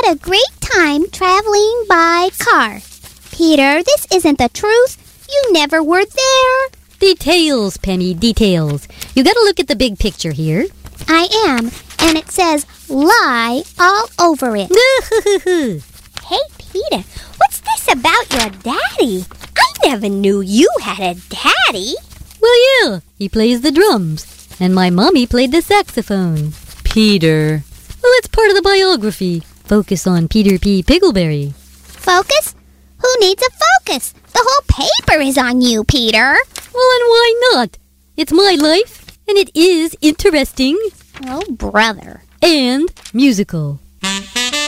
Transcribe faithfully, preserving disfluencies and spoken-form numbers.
had a great time traveling by car. Peter, this isn't the truth. You never were there. Details, Penny, details. You gotta look at the big picture here. I am, and it says lie all over it. Hey, Peter, what's this about your daddy? I never knew you had a daddy. Well, yeah, he plays the drums, and my mommy played the saxophone. Peter. Well, it's part of the biography. Focus on Peter P. Piggleberry. Focus? Who needs a focus? The whole paper is on you, Peter. Well, and why not? It's my life, and it is interesting. Oh, brother. And musical.